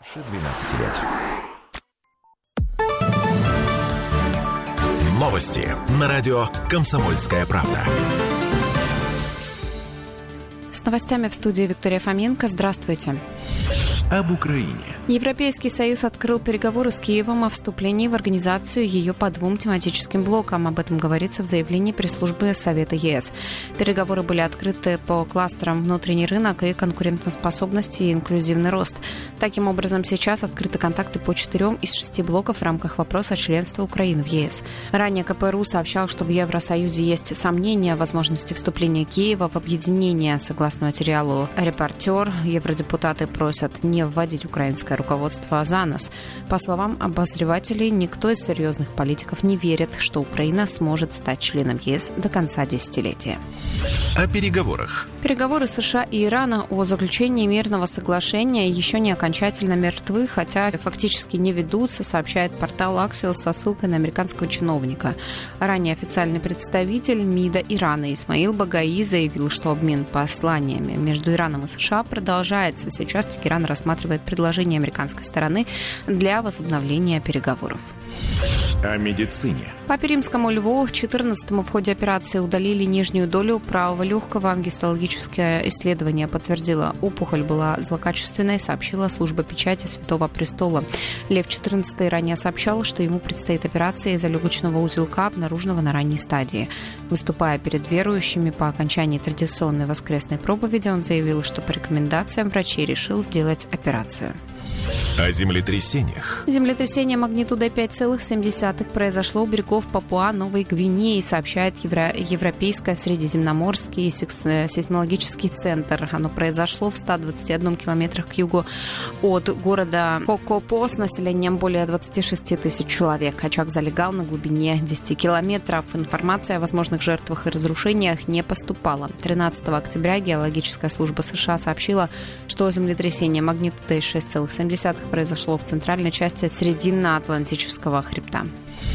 12 лет. Новости на радио «Комсомольская правда». С новостями в студии Виктория Фоменко. Здравствуйте. Об Украине. Европейский Союз открыл переговоры с Киевом о вступлении в организацию ее по 2 тематическим блокам. Об этом говорится в заявлении пресс-службы Совета ЕС. Переговоры были открыты по кластерам «Внутренний рынок» и «Конкурентоспособность и инклюзивный рост». Таким образом, сейчас открыты контакты по 4 из 6 блоков в рамках вопроса членства Украины в ЕС. Ранее КПРУ сообщал, что в Евросоюзе есть сомнения о возможности вступления Киева в объединение. Согласно материалу «Репортер», евродепутаты просят не вводить украинское руководство за нос. По словам обозревателей, никто из серьезных политиков не верит, что Украина сможет стать членом ЕС до конца десятилетия. О переговорах. Переговоры США и Ирана о заключении мирного соглашения еще не окончательно мертвы, хотя фактически не ведутся, сообщает портал Axios со ссылкой на американского чиновника. Ранее официальный представитель МИДа Ирана Исмаил Багаи заявил, что обмен посланиями между Ираном и США продолжается. Сейчас Тегеран рассматривает предложение американской стороны для возобновления переговоров. О медицине. Папе Римскому Льву XIV в ходе операции удалили нижнюю долю правого легкого. Гистологическое исследование подтвердило, опухоль была злокачественной, сообщила служба печати Святого Престола. Лев XIV ранее сообщал, что ему предстоит операция из-за легочного узелка, обнаруженного на ранней стадии. Выступая перед верующими по окончании традиционной воскресной проповеди, он заявил, что по рекомендациям врачей решил сделать операцию. О землетрясениях. Землетрясение магнитудой 5,7 произошло у берегов Папуа-Новой Гвинеи, сообщает Европейский Средиземноморский сейсмологический центр. Оно произошло в 121 километрах к югу от города Кокопо с населением более 26 тысяч человек. Очаг залегал на глубине 10 километров. Информация о возможных жертвах и разрушениях не поступала. 13 октября геологическая служба США сообщила, что землетрясение магнитудой 6,7 произошло в центральной части Срединно-Атлантического хребта.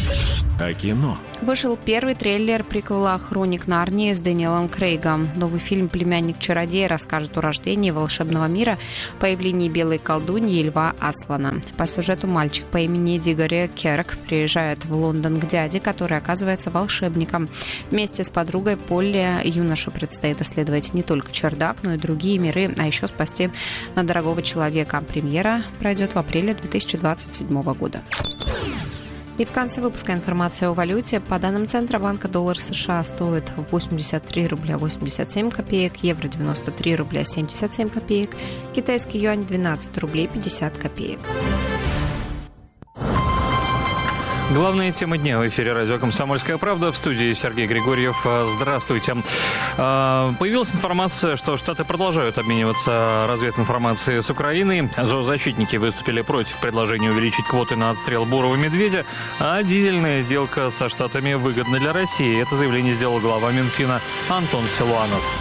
О кино. Вышел первый трейлер приквела «Хроник Нарнии» с Дэниелом Крейгом. Новый фильм «Племянник чародея» расскажет о рождении волшебного мира, появлении белой колдуньи и льва Аслана. По сюжету мальчик по имени Дигори Керк приезжает в Лондон к дяде, который оказывается волшебником. Вместе с подругой Полли юноше предстоит исследовать не только чердак, но и другие миры, а еще спасти дорогого человека. Премьера пройдет в апреле 2027 года. И в конце выпуска информация о валюте. По данным Центробанка, доллар США стоит 83 рубля 87 копеек, евро 93 рубля 77 копеек, китайский юань 12 рублей 50 копеек. Главные темы дня в эфире радио «Комсомольская правда». В студии Сергей Григорьев. Здравствуйте. Появилась информация, что Штаты продолжают обмениваться развединформацией с Украиной. Зоозащитники выступили против предложения увеличить квоты на отстрел бурого медведя, а дизельная сделка со Штатами выгодна для России. Это заявление сделал глава Минфина Антон Силуанов.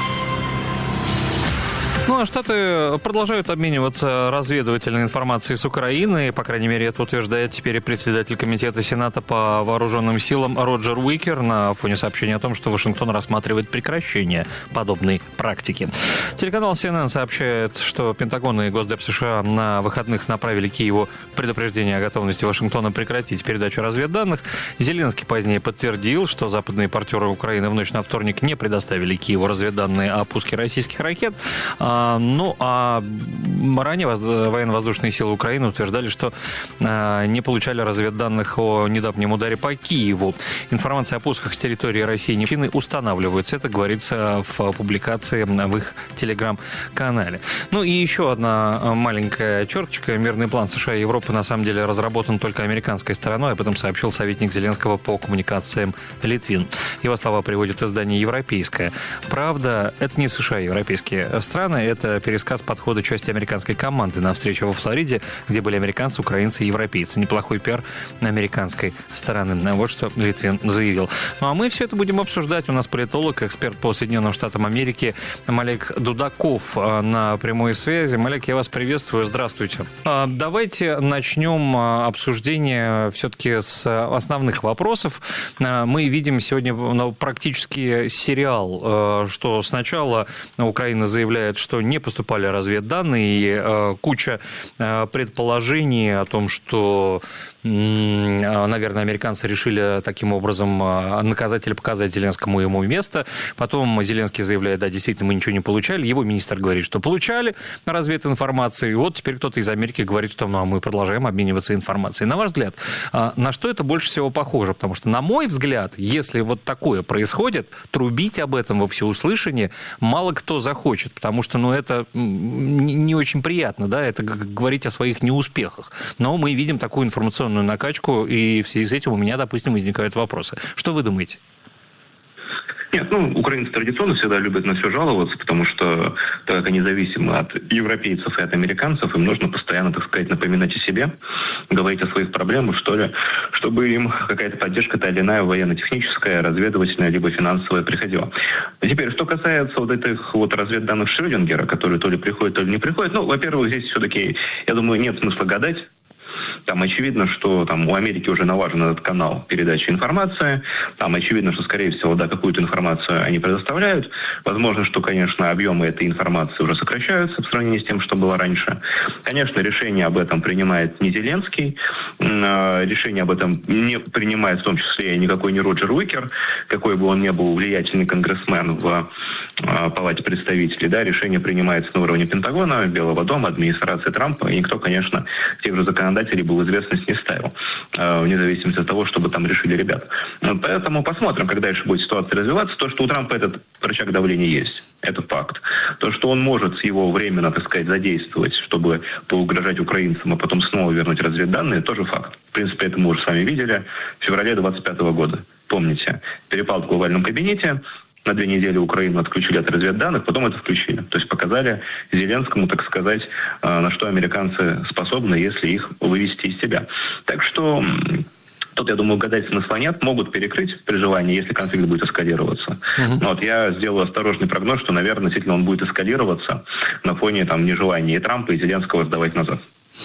Ну, а Штаты продолжают обмениваться разведывательной информацией с Украиной. По крайней мере, это утверждает теперь и председатель Комитета Сената по вооруженным силам Роджер Уикер на фоне сообщения о том, что Вашингтон рассматривает прекращение подобной практики. Телеканал CNN сообщает, что Пентагон и Госдеп США на выходных направили Киеву предупреждение о готовности Вашингтона прекратить передачу разведданных. Зеленский позднее подтвердил, что западные партнеры Украины в ночь на вторник не предоставили Киеву разведданные о пуске российских ракет. Ну, а ранее военно-воздушные силы Украины утверждали, что не получали разведданных о недавнем ударе по Киеву. Информация о пусках с территории России и Чины устанавливается. Это говорится в публикации в их телеграм-канале. Ну и еще одна маленькая черточка. Мирный план США и Европы на самом деле разработан только американской стороной. Об этом сообщил советник Зеленского по коммуникациям Литвин. Его слова приводит издание «Европейская правда». Это не США и европейские страны. Это пересказ подхода части американской команды на встречу во Флориде, где были американцы, украинцы и европейцы. Неплохой пиар американской стороны. Вот что Литвин заявил. Ну а мы все это будем обсуждать. У нас политолог, эксперт по Соединенным Штатам Америки Малек Дудаков на прямой связи. Малек, я вас приветствую. Здравствуйте. Давайте начнем обсуждение все-таки с основных вопросов. Мы видим сегодня практически сериал, что сначала Украина заявляет, что что не поступали разведданные, и куча предположений о том, что, наверное, американцы решили таким образом наказать или показать Зеленскому ему место. Потом Зеленский заявляет, да, действительно, мы ничего не получали. Его министр говорит, что получали развединформацию. И вот теперь кто-то из Америки говорит, что мы продолжаем обмениваться информацией. На ваш взгляд, на что это больше всего похоже? Потому что, на мой взгляд, если вот такое происходит, трубить об этом во всеуслышание мало кто захочет, потому что, это не очень приятно, да, это говорить о своих неуспехах. Но мы видим такую информационную накачку, и в связи с этим у меня, допустим, возникают вопросы. Что вы думаете? Нет, украинцы традиционно всегда любят на все жаловаться, потому что, так как они зависимы от европейцев и от американцев, им нужно постоянно, так сказать, напоминать о себе, говорить о своих проблемах, что ли, чтобы им какая-то поддержка, та или иная, военно-техническая, разведывательная, либо финансовая приходила. А теперь, что касается вот этих вот разведданных Шрёдингера, которые то ли приходят, то ли не приходят, во-первых, здесь все-таки, я думаю, нет смысла гадать. Там очевидно, что у Америки уже налажен этот канал передачи информации. Там очевидно, что, скорее всего, да, какую-то информацию они предоставляют. Возможно, что, конечно, объемы этой информации уже сокращаются в сравнении с тем, что было раньше. Конечно, решение об этом принимает не Зеленский. Решение об этом не принимает в том числе никакой не Роджер Уикер, какой бы он ни был влиятельный конгрессмен в Палате представителей. Да, решение принимается на уровне Пентагона, Белого дома, администрации Трампа. И никто, конечно, тех же законодателей бы в известность не ставил, вне зависимости от того, чтобы там решили ребята. Поэтому посмотрим, как дальше будет ситуация развиваться. То, что у Трампа этот рычаг давления есть, это факт. То, что он может его временно, так сказать, задействовать, чтобы поугрожать украинцам, а потом снова вернуть разведданные, тоже факт. В принципе, это мы уже с вами видели в феврале 2025 года. Помните, перепалку в овальном кабинете, на 2 недели Украину отключили от разведданных, потом это включили. То есть показали Зеленскому, так сказать, на что американцы способны, если их вывести из себя. Так что тут, я думаю, гадать смысла нет. Могут перекрыть при желании, если конфликт будет эскалироваться. Я сделаю осторожный прогноз, что, наверное, действительно он будет эскалироваться на фоне нежелания и Трампа, и Зеленского сдавать назад.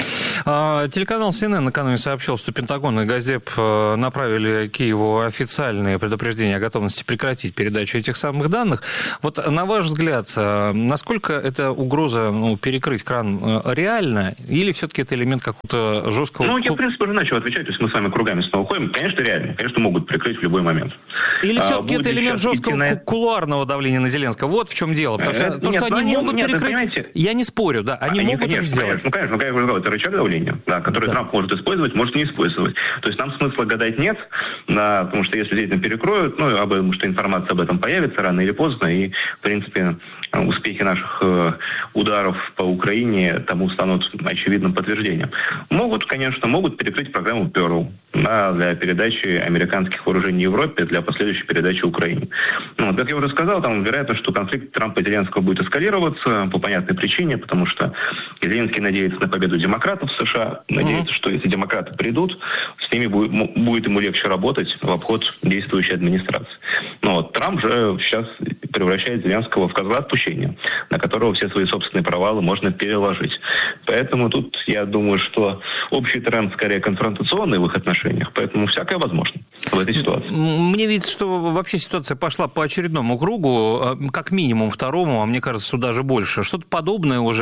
Телеканал CNN накануне сообщил, что Пентагон и Госдеп направили Киеву официальные предупреждения о готовности прекратить передачу этих самых данных. Вот на ваш взгляд, насколько эта угроза перекрыть кран реальна, или все-таки это элемент какого-то жесткого... Я, в принципе, уже начал отвечать, то есть мы с вами кругами снова ходим. Конечно, реально. Конечно, могут прикрыть в любой момент. Или все-таки это элемент жесткого кулуарного давления на Зеленского? Вот в чем дело. Потому что то, что они могут перекрыть... Я не спорю, да, они могут это сделать. Конечно, как я уже говорил, это рычаг давления, да, который Трамп может использовать, может не использовать. То есть нам смысла гадать нет, да, потому что если действительно перекроют, потому что информация об этом появится рано или поздно, и, в принципе, успехи наших ударов по Украине тому станут очевидным подтверждением. Могут перекрыть программу Pearl, да, для передачи американских вооружений Европе, для последующей передачи Украине. Как я уже сказал, там вероятно, что конфликт Трампа и Зеленского будет эскалироваться по понятной причине, потому что Зеленский надеется на победу демократов в США, надеется, что если демократы придут, с ними будет ему легче работать в обход действующей администрации. Трамп же сейчас превращает Зеленского в козла отпущения, на которого все свои собственные провалы можно переложить. Поэтому тут, я думаю, что общий тренд скорее конфронтационный в их отношениях, поэтому всякое возможно в этой ситуации. Мне видится, что вообще ситуация пошла по очередному кругу, как минимум второму, а мне кажется, что даже больше. Что-то подобное уже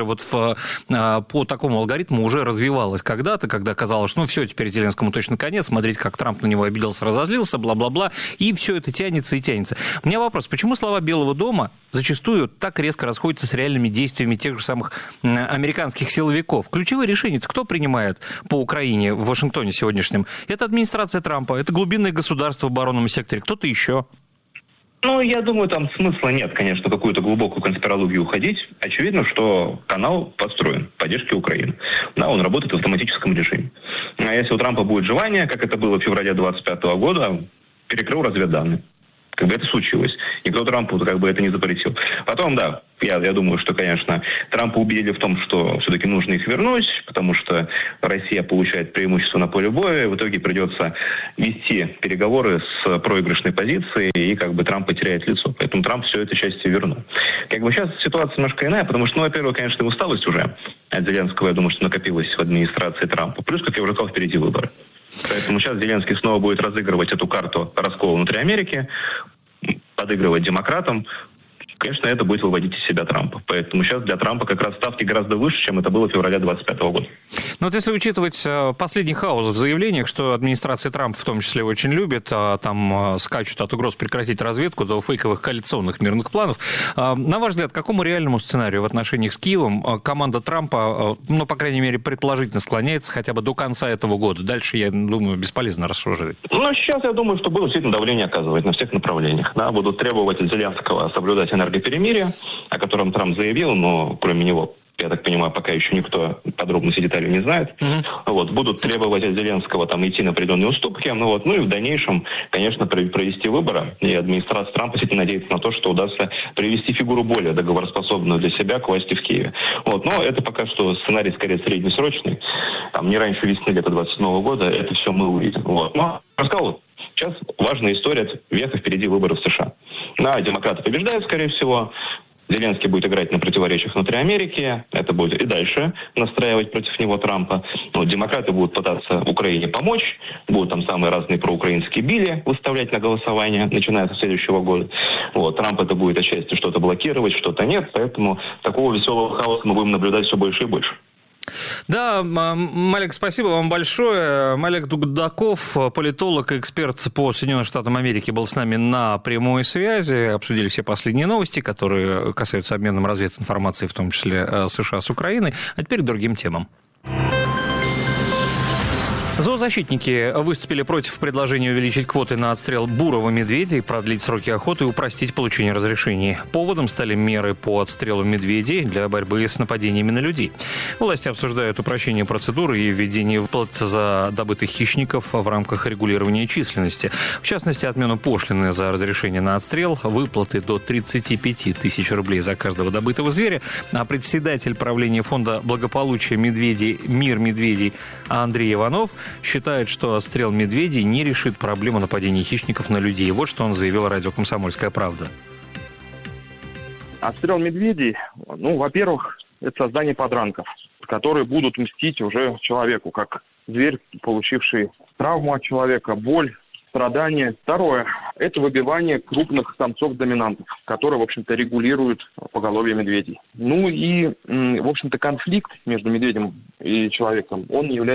по такому алгоритму уже развивалось когда-то, когда казалось, что все, теперь Зеленскому точно конец, смотрите, как Трамп на него обиделся, разозлился, бла-бла-бла, и все это тянется и тянется. У меня вопрос, почему слова Белого дома зачастую так резко расходятся с реальными действиями тех же самых американских силовиков? Ключевые решения-то кто принимает по Украине в Вашингтоне сегодняшнем? Это администрация Трампа, это глубинное государство в оборонном секторе, кто-то еще? Я думаю, там смысла нет, конечно, какую-то глубокую конспирологию уходить. Очевидно, что канал построен в поддержке Украины. Да, он работает в автоматическом режиме. А если у Трампа будет желание, как это было в феврале 2025 года, перекрыл разведданные. Это случилось. Никто Трампу это не запретил. Потом, да, я думаю, что, конечно, Трампа убедили в том, что все-таки нужно их вернуть, потому что Россия получает преимущество на поле боя, и в итоге придется вести переговоры с проигрышной позицией, и Трамп потеряет лицо. Поэтому Трамп все это части вернул. Сейчас ситуация немножко иная, потому что, во-первых, конечно, усталость уже от Зеленского, я думаю, что накопилась в администрации Трампа. Плюс, как я уже сказал, впереди выборы. Поэтому сейчас Зеленский снова будет разыгрывать эту карту раскола внутри Америки, подыгрывать демократам, конечно, это будет выводить из себя Трампа. Поэтому сейчас для Трампа как раз ставки гораздо выше, чем это было в феврале 2025 года. Но вот если учитывать последний хаос в заявлениях, что администрация Трампа в том числе очень любит, там скачут от угроз прекратить разведку до фейковых коалиционных мирных планов, на ваш взгляд, к какому реальному сценарию в отношениях с Киевом команда Трампа, ну, по крайней мере, предположительно склоняется хотя бы до конца этого года? Дальше, я думаю, бесполезно рассуждать. Ну, сейчас, я думаю, что будут действительно давление оказывать на всех направлениях. Да, будут требовать от Зеленского соблюдать энергоперемирие, о котором Трамп заявил, но кроме него, я так понимаю, пока еще никто подробности деталей не знает. Вот, будут требовать от Зеленского там идти на определенные уступки. Ну и в дальнейшем, конечно, провести выборы. И администрация Трампа действительно надеется на то, что удастся привести фигуру более договороспособную для себя к власти в Киеве. Вот, но это пока что сценарий скорее среднесрочный. Там не раньше весны лета 2027 года это все мы увидим. Вот. Но, я сказал, сейчас важная история, века впереди выборы в США. Да, демократы побеждают, скорее всего. Зеленский будет играть на противоречиях внутри Америки, это будет и дальше настраивать против него Трампа. Но демократы будут пытаться Украине помочь, будут там самые разные проукраинские билли выставлять на голосование, начиная со следующего года. Вот, Трамп это будет отчасти что-то блокировать, что-то нет, поэтому такого веселого хаоса мы будем наблюдать все больше и больше. Да, Малек, спасибо вам большое. Малек Дугдаков, политолог и эксперт по Соединенным Штатам Америки, был с нами на прямой связи. Обсудили все последние новости, которые касаются обмена развединформацией, в том числе США с Украиной. А теперь к другим темам. Зоозащитники выступили против предложения увеличить квоты на отстрел бурого медведя и продлить сроки охоты и упростить получение разрешений. Поводом стали меры по отстрелу медведей для борьбы с нападениями на людей. Власти обсуждают упрощение процедуры и введение выплат за добытых хищников в рамках регулирования численности. В частности, отмену пошлины за разрешение на отстрел, выплаты до 35 тысяч рублей за каждого добытого зверя. А председатель правления фонда благополучия медведей «Мир медведей» Андрей Иванов считает, что отстрел медведей не решит проблему нападения хищников на людей. Вот что он заявил радио «Комсомольская правда». Отстрел медведей, во-первых, это создание подранков, которые будут мстить уже человеку, как зверь, получивший травму от человека, боль, страдания. Второе – это выбивание крупных самцов-доминантов, которые, в общем-то, регулируют поголовье медведей. В общем-то, конфликт между медведем и человеком, он не является